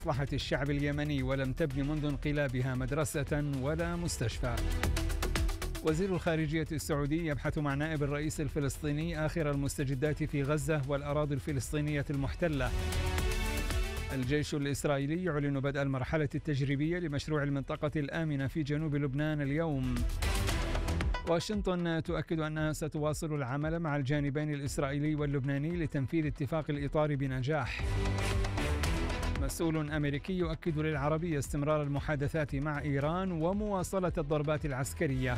مصلحة الشعب اليمني ولم تبني منذ انقلابها مدرسة ولا مستشفى. وزير الخارجية السعودي يبحث مع نائب الرئيس الفلسطيني آخر المستجدات في غزة والأراضي الفلسطينية المحتلة. الجيش الإسرائيلي يعلن بدء المرحلة التجريبية لمشروع المنطقة الآمنة في جنوب لبنان اليوم. واشنطن تؤكد أنها ستواصل العمل مع الجانبين الإسرائيلي واللبناني لتنفيذ اتفاق الإطار بنجاح. مسؤول أمريكي يؤكد للعربية استمرار المحادثات مع إيران ومواصلة الضربات العسكرية.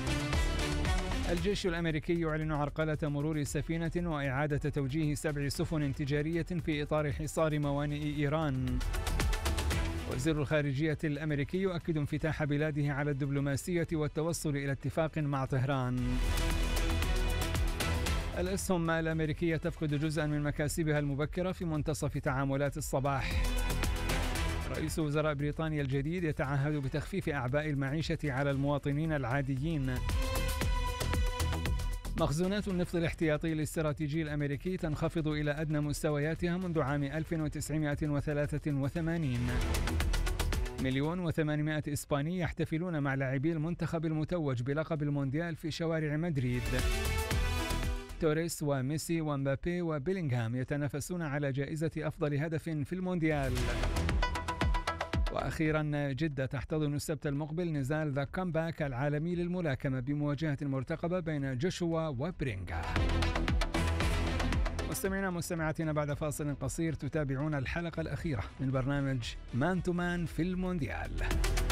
الجيش الأمريكي يعلن عرقلة مرور سفينة وإعادة توجيه 7 سفن تجارية في إطار حصار موانئ إيران. وزير الخارجية الأمريكي يؤكد انفتاح بلاده على الدبلوماسية والتوصل إلى اتفاق مع طهران. الأسهم الأمريكية تفقد جزءا من مكاسبها المبكرة في منتصف تعاملات الصباح. رئيس وزراء بريطانيا الجديد يتعهد بتخفيف أعباء المعيشة على المواطنين العاديين. مخزونات النفط الاحتياطي الاستراتيجي الأمريكي تنخفض إلى أدنى مستوياتها منذ عام 1983. 1,800,000 إسباني يحتفلون مع لاعبي المنتخب المتوج بلقب المونديال في شوارع مدريد. توريس وميسي ومبابي وبيلينغهام يتنافسون على جائزة أفضل هدف في المونديال. وأخيرا جدة تحتضن السبت المقبل نزال ذا كامباك العالمي للملاكمة بمواجهة مرتقبة بين جوشوا وبرينغا. مستمعينا مستمعاتنا، بعد فاصل قصير تتابعون الحلقة الأخيرة من برنامج مان تو مان في المونديال.